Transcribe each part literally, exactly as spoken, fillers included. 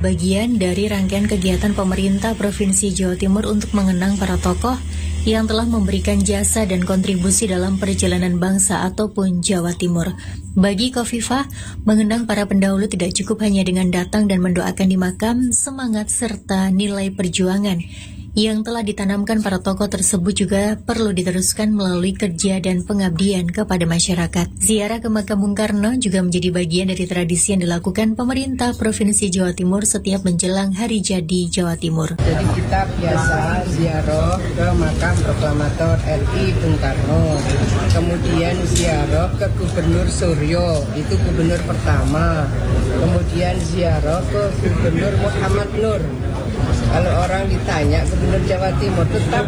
bagian dari rangkaian kegiatan pemerintah Provinsi Jawa Timur untuk mengenang para tokoh yang telah memberikan jasa dan kontribusi dalam perjalanan bangsa ataupun Jawa Timur. Bagi Khofifah, mengenang para pendahulu tidak cukup hanya dengan datang dan mendoakan di makam, semangat serta nilai perjuangan yang telah ditanamkan para tokoh tersebut juga perlu diteruskan melalui kerja dan pengabdian kepada masyarakat. Ziarah ke makam Bung Karno juga menjadi bagian dari tradisi yang dilakukan pemerintah Provinsi Jawa Timur setiap menjelang Hari Jadi Jawa Timur. Jadi kita biasa ziarah ke makam proklamator R I Bung Karno, kemudian ziarah ke Gubernur Suryo, itu gubernur pertama, kemudian ziarah ke Gubernur Muhammad Nur. Kalau orang ditanya Gubernur Jawa Timur, tetap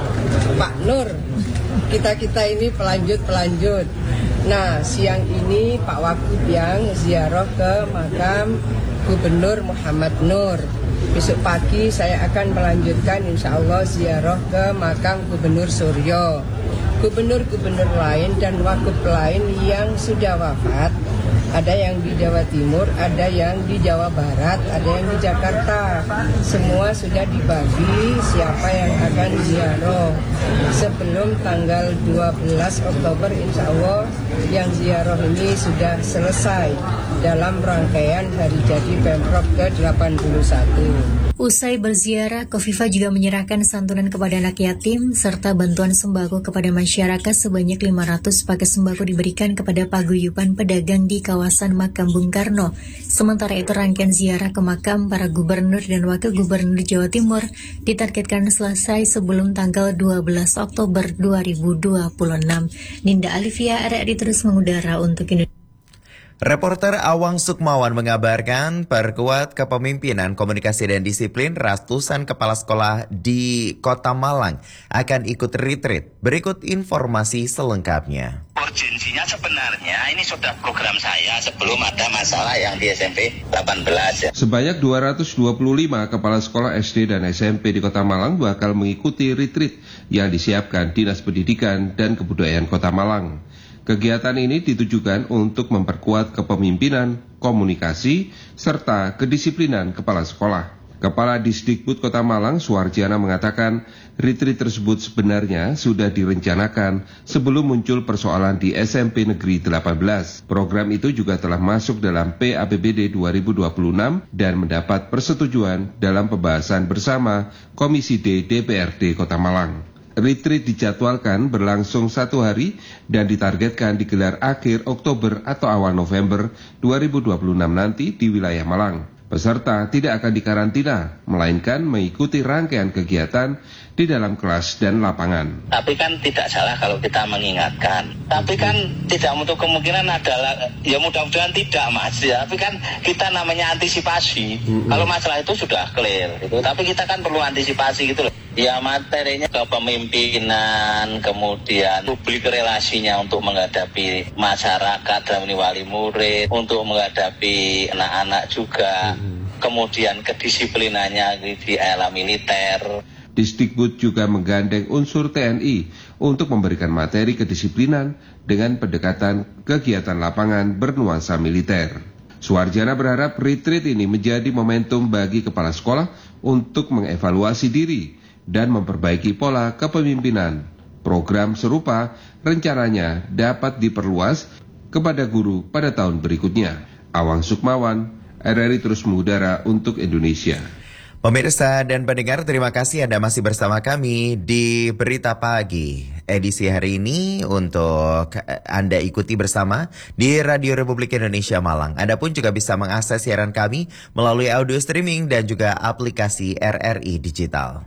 Pak Nur. Kita-kita ini pelanjut-pelanjut. Nah, siang ini Pak Wagub yang ziarah ke makam Gubernur Muhammad Nur. Besok pagi saya akan melanjutkan insya Allah ziarah ke makam Gubernur Suryo. Gubernur-gubernur lain dan wagub lain yang sudah wafat, ada yang di Jawa Timur, ada yang di Jawa Barat, ada yang di Jakarta. Semua sudah dibagi siapa yang akan ziarah. Sebelum tanggal dua belas Oktober insya Allah yang ziarah ini sudah selesai dalam rangkaian Hari Jadi Pemprov ke delapan puluh satu. Usai berziarah, Khofifah juga menyerahkan santunan kepada anak yatim serta bantuan sembako kepada masyarakat sebanyak lima ratus paket sembako diberikan kepada paguyuban pedagang di kawasan makam Bung Karno. Sementara itu rangkaian ziarah ke makam para gubernur dan wakil gubernur Jawa Timur ditargetkan selesai sebelum tanggal dua belas Oktober dua ribu dua puluh enam. Ninda Alivia, R R I terus mengudara untuk Indonesia. Reporter Awang Sukmawan mengabarkan perkuat kepemimpinan, komunikasi dan disiplin ratusan kepala sekolah di Kota Malang akan ikut retreat. Berikut informasi selengkapnya. Urgensinya sebenarnya ini sudah program saya sebelum ada masalah yang di S M P delapan belas. Ya. Sebanyak dua ratus dua puluh lima kepala sekolah S D dan S M P di Kota Malang bakal mengikuti retreat yang disiapkan Dinas Pendidikan dan Kebudayaan Kota Malang. Kegiatan ini ditujukan untuk memperkuat kepemimpinan, komunikasi, serta kedisiplinan kepala sekolah. Kepala Disdikbud Kota Malang, Suwarjana mengatakan, retreat tersebut sebenarnya sudah direncanakan sebelum muncul persoalan di S M P Negeri delapan belas. Program itu juga telah masuk dalam P A P B D dua ribu dua puluh enam dan mendapat persetujuan dalam pembahasan bersama Komisi D D P R D Kota Malang. Retreat dijadwalkan berlangsung satu hari dan ditargetkan digelar akhir Oktober atau awal November dua ribu dua puluh enam nanti di wilayah Malang. Peserta tidak akan dikarantina, melainkan mengikuti rangkaian kegiatan di dalam kelas dan lapangan. Tapi kan tidak salah kalau kita mengingatkan. Tapi kan tidak untuk kemungkinan adalah, ya mudah-mudahan tidak mas. Ya, tapi kan kita namanya antisipasi. Mm-hmm. Kalau masalah itu sudah clear. Gitu. Tapi kita kan perlu antisipasi gitu loh. Ya materinya kepemimpinan, kemudian publik relasinya untuk menghadapi masyarakat dan wali murid, untuk menghadapi anak-anak juga, hmm. kemudian kedisiplinannya di era militer. Disdikbud juga menggandeng unsur T N I untuk memberikan materi kedisiplinan dengan pendekatan kegiatan lapangan bernuansa militer. Suwarjana berharap retreat ini menjadi momentum bagi kepala sekolah untuk mengevaluasi diri dan memperbaiki pola kepemimpinan. Program serupa rencananya dapat diperluas kepada guru pada tahun berikutnya. Awang Sukmawan, R R I terus mengudara untuk Indonesia. Pemirsa dan pendengar, terima kasih Anda masih bersama kami di Berita Pagi. Edisi hari ini untuk Anda ikuti bersama di Radio Republik Indonesia Malang. Anda pun juga bisa mengakses siaran kami melalui audio streaming dan juga aplikasi R R I Digital.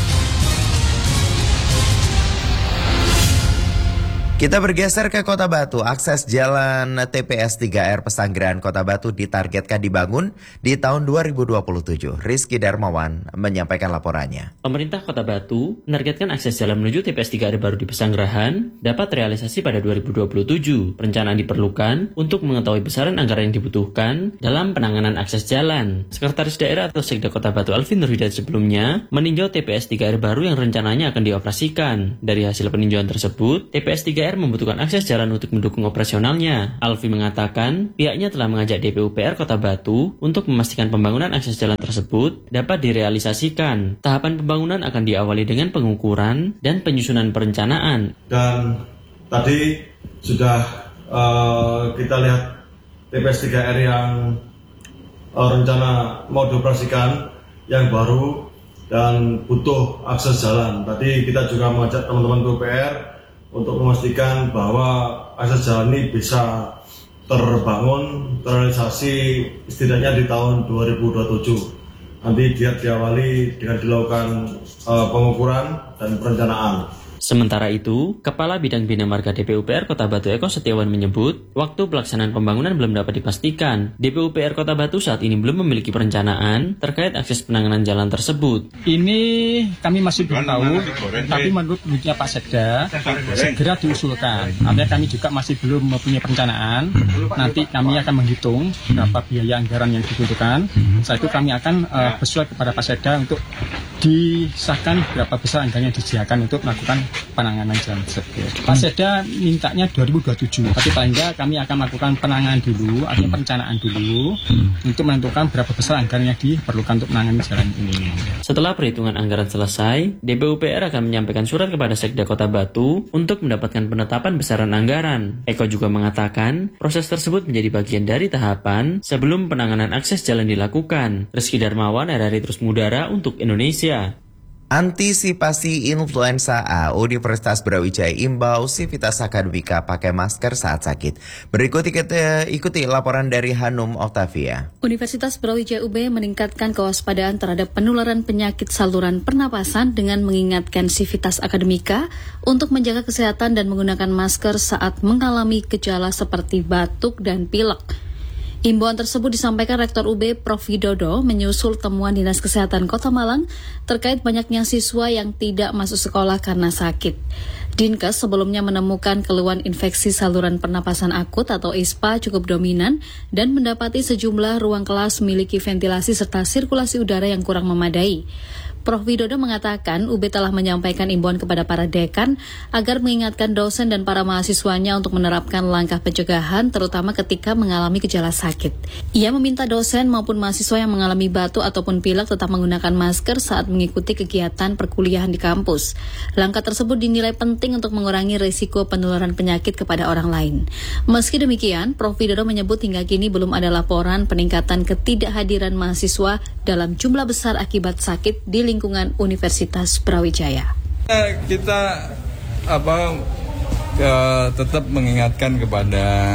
Kita bergeser ke Kota Batu. Akses jalan T P S tiga R Pesanggerahan Kota Batu ditargetkan dibangun di tahun dua ribu dua puluh tujuh. Rizky Darmawan menyampaikan laporannya. Pemerintah Kota Batu menargetkan akses jalan menuju T P S tiga R baru di Pesanggerahan dapat realisasi pada dua ribu dua puluh tujuh. Perencanaan diperlukan untuk mengetahui besaran anggaran yang dibutuhkan dalam penanganan akses jalan. Sekretaris Daerah atau Sekda Kota Batu Alvin Nurhidayat sebelumnya meninjau T P S tiga R baru yang rencananya akan dioperasikan. Dari hasil peninjauan tersebut, T P S tiga R membutuhkan akses jalan untuk mendukung operasionalnya. Alfi mengatakan pihaknya telah mengajak D P U P R Kota Batu untuk memastikan pembangunan akses jalan tersebut dapat direalisasikan. Tahapan pembangunan akan diawali dengan pengukuran dan penyusunan perencanaan. Dan tadi sudah uh, kita lihat T P S tiga R yang uh, rencana mau dioperasikan yang baru dan butuh akses jalan. Tadi kita juga mengajak teman-teman P U P R untuk memastikan bahwa akses jalan ini bisa terbangun, terrealisasi setidaknya di tahun dua ribu dua puluh tujuh. Nanti dia diawali dengan dilakukan uh, pengukuran dan perencanaan. Sementara itu, Kepala Bidang Bina Marga D P U P R Kota Batu Eko Setiawan menyebut, waktu pelaksanaan pembangunan belum dapat dipastikan. D P U P R Kota Batu saat ini belum memiliki perencanaan terkait akses penanganan jalan tersebut. Ini kami masih belum tahu, tapi menurut buktinya Pak Sekda, segera diusulkan. Artinya kami juga masih belum mempunyai perencanaan. Nanti kami akan menghitung berapa biaya anggaran yang dibutuhkan. Setelah itu kami akan uh, bersurat kepada Pak Sekda untuk disahkan berapa besar anggaran yang disediakan untuk melakukan penanganan jalan tersebut. Pak Sekda mintanya dua ribu dua puluh tujuh, tapi paling enggak kami akan melakukan penanganan dulu, artinya perencanaan dulu, untuk menentukan berapa besar anggaran yang diperlukan untuk menangani jalan ini. Setelah perhitungan anggaran selesai, D P U P R akan menyampaikan surat kepada Sekda Kota Batu untuk mendapatkan penetapan besaran anggaran. Eko juga mengatakan, proses tersebut menjadi bagian dari tahapan sebelum penanganan akses jalan dilakukan. Rizky Darmawan, R R I Terus Mudara untuk Indonesia. Antisipasi influenza A, Universitas Brawijaya imbau Sivitas Akademika pakai masker saat sakit. Berikut kita ikuti laporan dari Hanum Octavia. Universitas Brawijaya U B meningkatkan kewaspadaan terhadap penularan penyakit saluran pernapasan dengan mengingatkan Sivitas Akademika untuk menjaga kesehatan dan menggunakan masker saat mengalami gejala seperti batuk dan pilek. Imbauan tersebut disampaikan Rektor U B Profesor Widodo menyusul temuan Dinas Kesehatan Kota Malang terkait banyaknya siswa yang tidak masuk sekolah karena sakit. Dinkes sebelumnya menemukan keluhan infeksi saluran pernapasan akut atau I S P A cukup dominan dan mendapati sejumlah ruang kelas memiliki ventilasi serta sirkulasi udara yang kurang memadai. Profesor Widodo mengatakan U B telah menyampaikan imbauan kepada para dekan agar mengingatkan dosen dan para mahasiswanya untuk menerapkan langkah pencegahan terutama ketika mengalami gejala sakit. Ia meminta dosen maupun mahasiswa yang mengalami batuk ataupun pilek tetap menggunakan masker saat mengikuti kegiatan perkuliahan di kampus. Langkah tersebut dinilai penting untuk mengurangi risiko penularan penyakit kepada orang lain. Meski demikian, Profesor Widodo menyebut hingga kini belum ada laporan peningkatan ketidakhadiran mahasiswa dalam jumlah besar akibat sakit di lingkungan Universitas Brawijaya. Kita apa uh, tetap mengingatkan kepada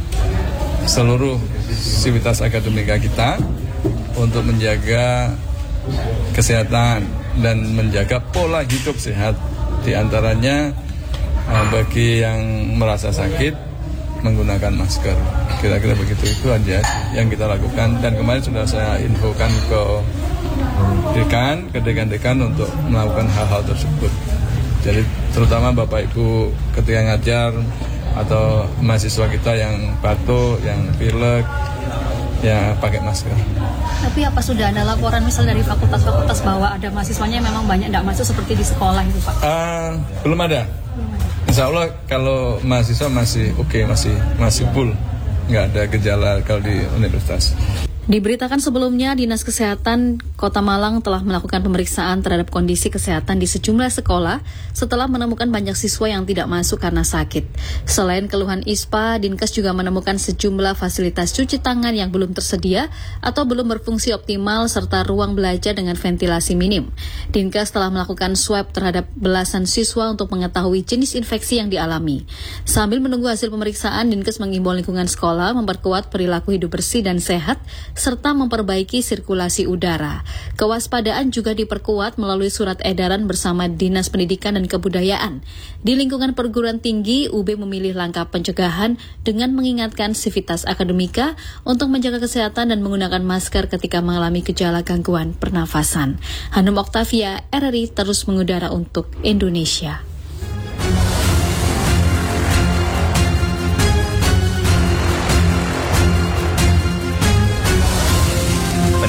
seluruh sivitas akademika kita untuk menjaga kesehatan dan menjaga pola hidup sehat. Di antaranya uh, bagi yang merasa sakit menggunakan masker. Kira-kira begitu, itu aja yang kita lakukan. Dan kemarin sudah saya infokan ke dekan, ke dekan-dekan untuk melakukan hal-hal tersebut. Jadi terutama Bapak Ibu ketika ngajar atau mahasiswa kita yang batuk, yang pilek, ya pakai masker. Tapi apa sudah ada laporan misal dari fakultas-fakultas bahwa ada mahasiswanya yang memang banyak tidak masuk seperti di sekolah itu Pak? Uh, belum ada. Insya Allah kalau mahasiswa masih oke, okay, masih masih full, nggak ada gejala kalau di universitas. Diberitakan sebelumnya, Dinas Kesehatan Kota Malang telah melakukan pemeriksaan terhadap kondisi kesehatan di sejumlah sekolah setelah menemukan banyak siswa yang tidak masuk karena sakit. Selain keluhan I S P A, Dinkes juga menemukan sejumlah fasilitas cuci tangan yang belum tersedia atau belum berfungsi optimal serta ruang belajar dengan ventilasi minim. Dinkes telah melakukan swab terhadap belasan siswa untuk mengetahui jenis infeksi yang dialami. Sambil menunggu hasil pemeriksaan, Dinkes mengimbau lingkungan sekolah memperkuat perilaku hidup bersih dan sehat serta memperbaiki sirkulasi udara. Kewaspadaan juga diperkuat melalui surat edaran bersama Dinas Pendidikan dan Kebudayaan. Di lingkungan perguruan tinggi, U B memilih langkah pencegahan dengan mengingatkan Sivitas Akademika untuk menjaga kesehatan dan menggunakan masker ketika mengalami gejala gangguan pernafasan. Hanum Octavia, R R I Terus Mengudara untuk Indonesia.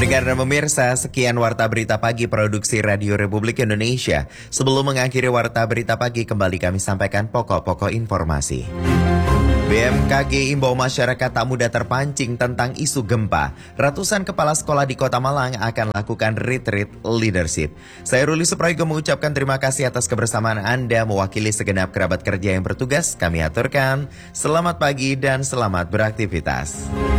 Pendengar dan pemirsa, sekian Warta Berita Pagi Produksi Radio Republik Indonesia. Sebelum mengakhiri Warta Berita Pagi, kembali kami sampaikan pokok-pokok informasi. B M K G imbau masyarakat tak mudah terpancing tentang isu gempa. Ratusan kepala sekolah di Kota Malang akan lakukan retreat leadership. Saya Ruli Suprayogo mengucapkan terima kasih atas kebersamaan Anda mewakili segenap kerabat kerja yang bertugas. Kami aturkan, selamat pagi dan selamat beraktivitas.